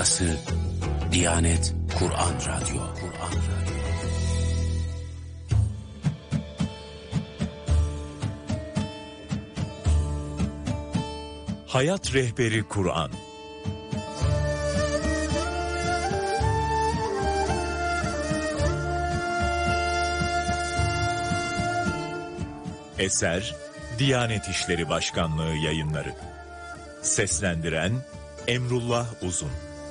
Burası Diyanet Kur'an Radyo. Kur'an Radyo. Hayat Rehberi Kur'an. Eser Diyanet İşleri Başkanlığı Yayınları. Seslendiren Emrullah Uzun.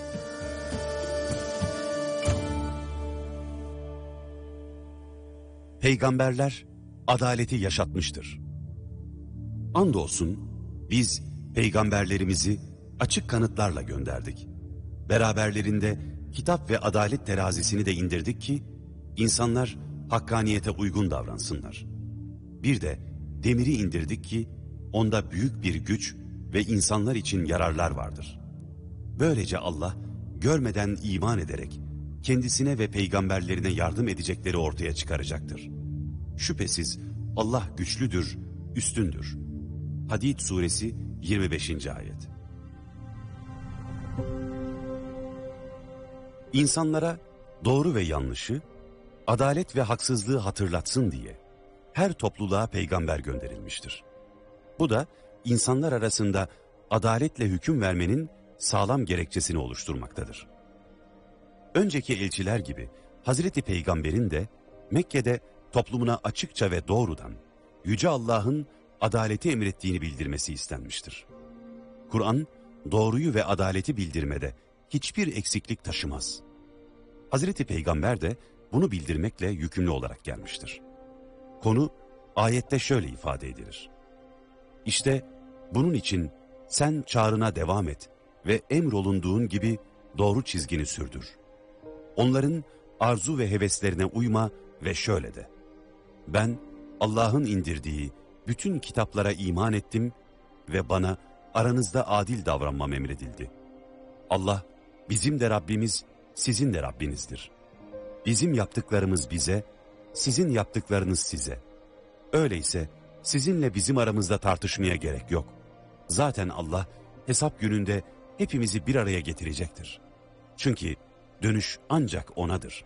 Peygamberler adaleti yaşatmıştır. Andolsun biz peygamberlerimizi açık kanıtlarla gönderdik. Beraberlerinde kitap ve adalet terazisini de indirdik ki insanlar hakkaniyete uygun davransınlar. Bir de demiri indirdik ki onda büyük bir güç ve insanlar için yararlar vardır. Böylece Allah görmeden iman ederek kendisine ve peygamberlerine yardım edecekleri ortaya çıkaracaktır. Şüphesiz Allah güçlüdür, üstündür. Hadid suresi 25. ayet. İnsanlara doğru ve yanlışı, adalet ve haksızlığı hatırlatsın diye her topluluğa peygamber gönderilmiştir. Bu da insanlar arasında adaletle hüküm vermenin sağlam gerekçesini oluşturmaktadır. Önceki elçiler gibi Hazreti Peygamber'in de Mekke'de toplumuna açıkça ve doğrudan Yüce Allah'ın adaleti emrettiğini bildirmesi istenmiştir. Kur'an doğruyu ve adaleti bildirmede hiçbir eksiklik taşımaz. Hazreti Peygamber de bunu bildirmekle yükümlü olarak gelmiştir. Konu ayette şöyle ifade edilir. İşte bunun için sen çağrına devam et ve emrolunduğun gibi doğru çizgini sürdür. Onların arzu ve heveslerine uyma ve şöyle de: ben Allah'ın indirdiği bütün kitaplara iman ettim ve bana aranızda adil davranmam emredildi. Allah bizim de Rabbimiz, sizin de Rabbinizdir. Bizim yaptıklarımız bize, sizin yaptıklarınız size. Öyleyse sizinle bizim aramızda tartışmaya gerek yok. Zaten Allah hesap gününde hepimizi bir araya getirecektir. Çünkü dönüş ancak O'nadır.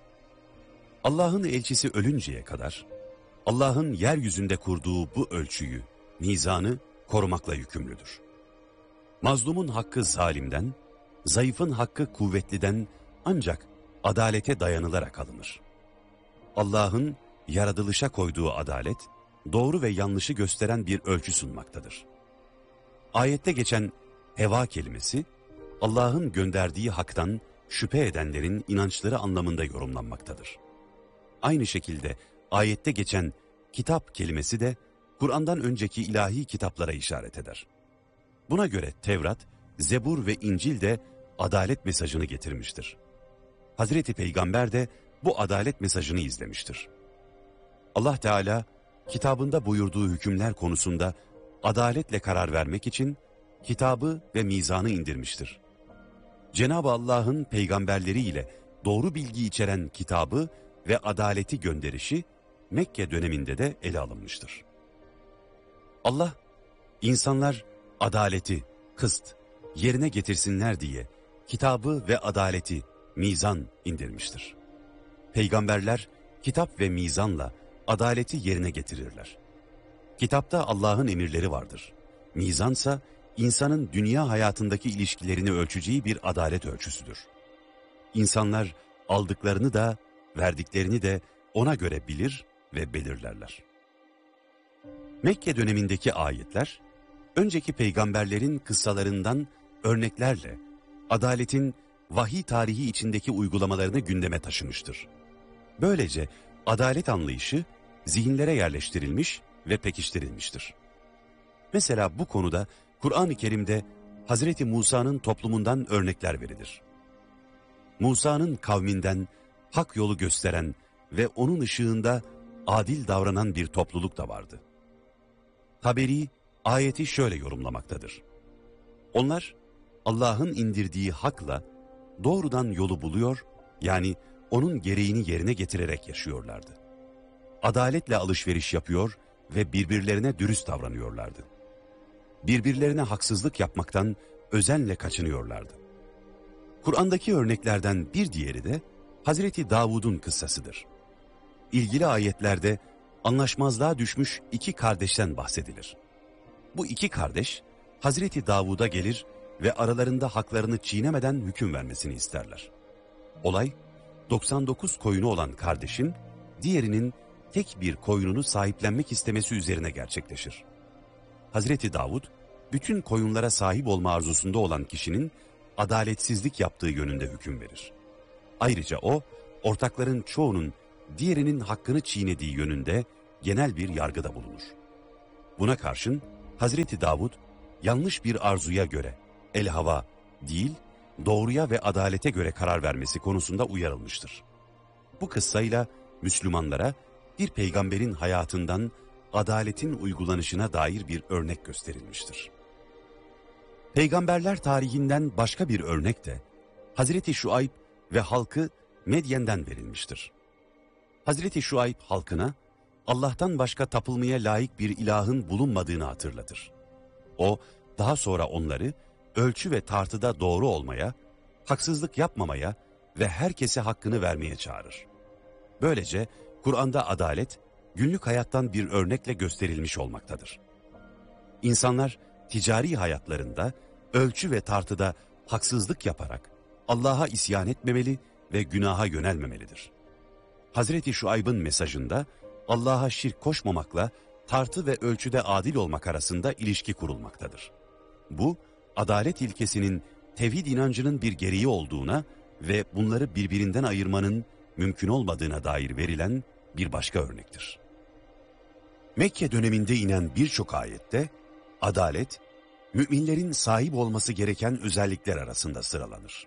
Allah'ın elçisi ölünceye kadar Allah'ın yeryüzünde kurduğu bu ölçüyü, mizanı korumakla yükümlüdür. Mazlumun hakkı zalimden, zayıfın hakkı kuvvetliden ancak adalete dayanılarak alınır. Allah'ın yaratılışa koyduğu adalet, doğru ve yanlışı gösteren bir ölçü sunmaktadır. Ayette geçen heva kelimesi, Allah'ın gönderdiği haktan şüphe edenlerin inançları anlamında yorumlanmaktadır. Aynı şekilde ayette geçen kitap kelimesi de Kur'an'dan önceki ilahi kitaplara işaret eder. Buna göre Tevrat, Zebur ve İncil de adalet mesajını getirmiştir. Hazreti Peygamber de bu adalet mesajını izlemiştir. Allah Teala kitabında buyurduğu hükümler konusunda adaletle karar vermek için kitabı ve mizanı indirmiştir. Cenab-ı Allah'ın peygamberleriyle doğru bilgi içeren kitabı ve adaleti gönderişi Mekke döneminde de ele alınmıştır. Allah, insanlar adaleti, kıst, yerine getirsinler diye kitabı ve adaleti, mizan indirmiştir. Peygamberler kitap ve mizanla adaleti yerine getirirler. Kitapta Allah'ın emirleri vardır. Mizansa insanın dünya hayatındaki ilişkilerini ölçeceği bir adalet ölçüsüdür. İnsanlar aldıklarını da verdiklerini de ona göre bilir ve belirlerler. Mekke dönemindeki ayetler, önceki peygamberlerin kıssalarından örneklerle adaletin vahiy tarihi içindeki uygulamalarını gündeme taşımıştır. Böylece adalet anlayışı zihinlere yerleştirilmiş ve pekiştirilmiştir. Mesela bu konuda Kur'an-ı Kerim'de Hazreti Musa'nın toplumundan örnekler verilir. Musa'nın kavminden hak yolu gösteren ve onun ışığında adil davranan bir topluluk da vardı. Taberi ayeti şöyle yorumlamaktadır. Onlar Allah'ın indirdiği hakla doğrudan yolu buluyor, yani onun gereğini yerine getirerek yaşıyorlardı. Adaletle alışveriş yapıyor ve birbirlerine dürüst davranıyorlardı. Birbirlerine haksızlık yapmaktan özenle kaçınıyorlardı. Kur'an'daki örneklerden bir diğeri de Hazreti Davud'un kıssasıdır. İlgili ayetlerde anlaşmazlığa düşmüş iki kardeşten bahsedilir. Bu iki kardeş Hazreti Davud'a gelir ve aralarında haklarını çiğnemeden hüküm vermesini isterler. Olay 99 koyunu olan kardeşin diğerinin tek bir koyununu sahiplenmek istemesi üzerine gerçekleşir. Hazreti Davud bütün koyunlara sahip olma arzusunda olan kişinin adaletsizlik yaptığı yönünde hüküm verir. Ayrıca o ortakların çoğunun diğerinin hakkını çiğnediği yönünde genel bir yargıda bulunur. Buna karşın Hazreti Davud yanlış bir arzuya göre el-hava değil, doğruya ve adalete göre karar vermesi konusunda uyarılmıştır. Bu kıssayla Müslümanlara bir peygamberin hayatından adaletin uygulanışına dair bir örnek gösterilmiştir. Peygamberler tarihinden başka bir örnek de Hazreti Şuayb ve halkı Medyen'den verilmiştir. Hazreti Şuayb halkına Allah'tan başka tapılmaya layık bir ilahın bulunmadığını hatırlatır. O daha sonra onları ölçü ve tartıda doğru olmaya, haksızlık yapmamaya ve herkese hakkını vermeye çağırır. Böylece Kur'an'da adalet günlük hayattan bir örnekle gösterilmiş olmaktadır. İnsanlar ticari hayatlarında ölçü ve tartıda haksızlık yaparak Allah'a isyan etmemeli ve günaha yönelmemelidir. Hazreti Şuayb'ın mesajında Allah'a şirk koşmamakla tartı ve ölçüde adil olmak arasında ilişki kurulmaktadır. Bu, adalet ilkesinin tevhid inancının bir gereği olduğuna ve bunları birbirinden ayırmanın mümkün olmadığına dair verilen bir başka örnektir. Mekke döneminde inen birçok ayette adalet, müminlerin sahip olması gereken özellikler arasında sıralanır.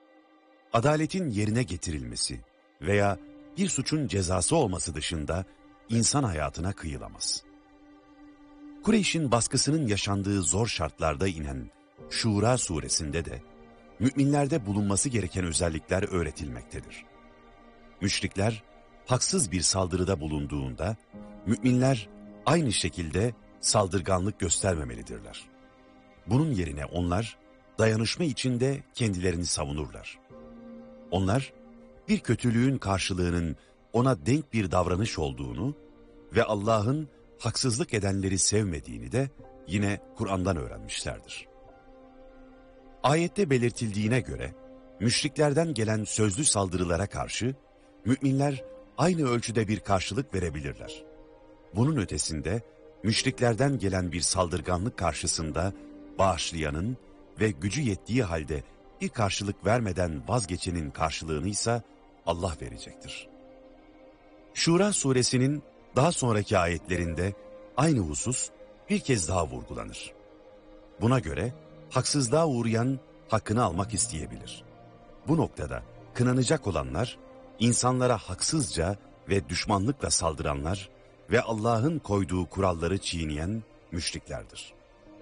Adaletin yerine getirilmesi veya bir suçun cezası olması dışında insan hayatına kıyılamaz. Kureyş'in baskısının yaşandığı zor şartlarda inen Şura suresinde de müminlerde bulunması gereken özellikler öğretilmektedir. Müşrikler haksız bir saldırıda bulunduğunda müminler aynı şekilde saldırganlık göstermemelidirler. Bunun yerine onlar dayanışma içinde kendilerini savunurlar. Onlar bir kötülüğün karşılığının ona denk bir davranış olduğunu ve Allah'ın haksızlık edenleri sevmediğini de yine Kur'an'dan öğrenmişlerdir. Ayette belirtildiğine göre müşriklerden gelen sözlü saldırılara karşı müminler aynı ölçüde bir karşılık verebilirler. Bunun ötesinde müşriklerden gelen bir saldırganlık karşısında bağışlayanın ve gücü yettiği halde bir karşılık vermeden vazgeçenin karşılığını ise Allah verecektir. Şura suresinin daha sonraki ayetlerinde aynı husus bir kez daha vurgulanır. Buna göre haksızlığa uğrayan hakkını almak isteyebilir. Bu noktada kınanacak olanlar, insanlara haksızca ve düşmanlıkla saldıranlar ve Allah'ın koyduğu kuralları çiğneyen müşriklerdir.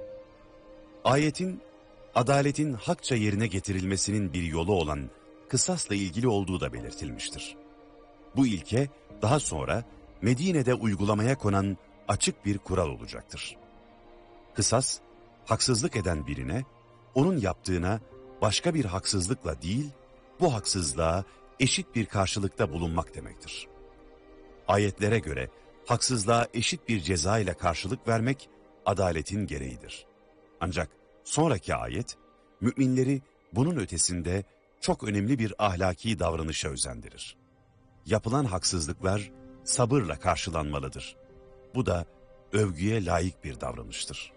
Ayetin, adaletin hakça yerine getirilmesinin bir yolu olan kısasla ilgili olduğu da belirtilmiştir. Bu ilke daha sonra Medine'de uygulamaya konan açık bir kural olacaktır. Kısas, haksızlık eden birine, onun yaptığına başka bir haksızlıkla değil, bu haksızlığa eşit bir karşılıkta bulunmak demektir. Ayetlere göre haksızlığa eşit bir ceza ile karşılık vermek adaletin gereğidir. Ancak sonraki ayet, müminleri bunun ötesinde çok önemli bir ahlaki davranışa özendirir. Yapılan haksızlıklar sabırla karşılanmalıdır. Bu da övgüye layık bir davranıştır.